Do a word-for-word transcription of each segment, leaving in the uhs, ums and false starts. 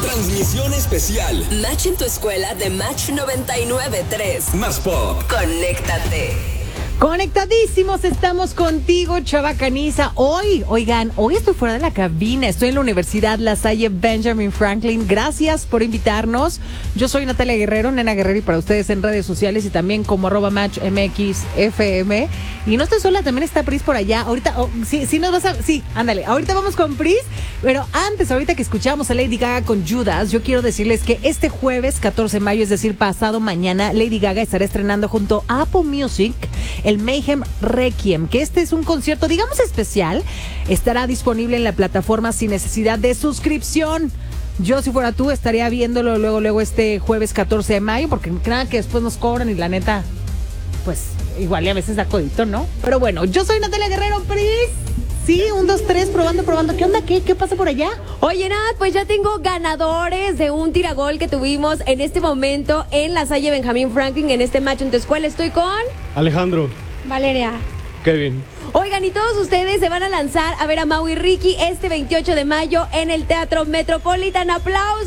Transmisión especial. Match en tu escuela de Match noventa y nueve punto tres. Más pop. Conéctate. Conectadísimos, estamos contigo, Chava Caniza. Hoy, oigan, hoy estoy fuera de la cabina, estoy en la Universidad La Salle Benjamin Franklin. Gracias por invitarnos. Yo soy Natalia Guerrero, Nena Guerrero, y para ustedes en redes sociales y también como arroba match mx fm. Y no estoy sola, también está Pris por allá. Ahorita, oh, sí, sí nos vas a, sí, ándale, ahorita vamos con Pris. Pero antes, ahorita que escuchamos a Lady Gaga con Judas, yo quiero decirles que este jueves catorce de mayo, es decir, pasado mañana, Lady Gaga estará estrenando junto a Apple Music el Mayhem Requiem, que este es un concierto, digamos, especial. Estará disponible en la plataforma sin necesidad de suscripción. Yo, si fuera tú, estaría viéndolo luego, luego este jueves catorce de mayo, porque nada que después nos cobran y la neta, pues, igual y a veces da codito, ¿no? Pero bueno, yo soy Natalia Guerrero, Pris. Sí, un, dos, tres, probando, probando. ¿Qué onda? ¿Qué? ¿Qué pasa por allá? Oye, Nat, pues ya tengo ganadores de un tiragol que tuvimos en este momento en La Salle Benjamin Franklin, en este match en tu escuela. Estoy con... Alejandro. Valeria. Kevin. Oigan, y todos ustedes se van a lanzar a ver a Mau y Ricky este veintiocho de mayo en el Teatro Metropolitan. ¡Aplausos!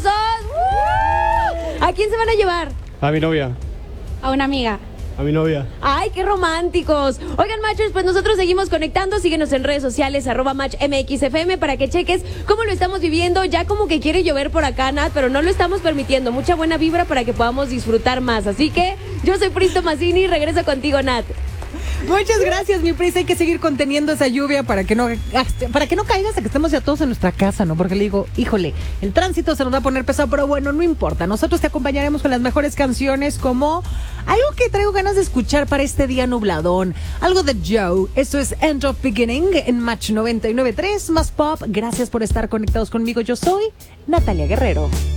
¡Woo! ¿A quién se van a llevar? A mi novia. A una amiga. A mi novia. ¡Ay, qué románticos! Oigan, machos, pues nosotros seguimos conectando. Síguenos en redes sociales, arroba match mxfm, para que cheques cómo lo estamos viviendo. Ya como que quiere llover por acá, Nat, pero no lo estamos permitiendo. Mucha buena vibra para que podamos disfrutar más. Así que yo soy Pris Tomasini y regreso contigo, Nat. Muchas gracias, mi Pris. Hay que seguir conteniendo esa lluvia para que no para que no caiga hasta que estemos ya todos en nuestra casa, ¿no? Porque le digo, híjole, el tránsito se nos va a poner pesado, pero bueno, no importa. Nosotros te acompañaremos con las mejores canciones, como algo que traigo ganas de escuchar para este día nubladón. Algo de Joe. Esto es End of Beginning en Match noventa y nueve punto tres, más pop. Gracias por estar conectados conmigo. Yo soy Natalia Guerrero.